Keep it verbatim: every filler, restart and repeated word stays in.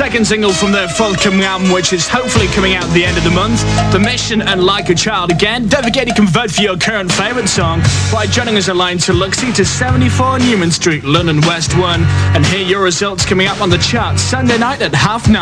second single from their forthcoming album, which is hopefully coming out at the end of the month. The Mission and Like a Child again. Don't forget you can vote for your current favourite song by joining us online to Luxie to seventy-four Newman Street, London West one, and hear your results coming up on the chart Sunday night at half nine.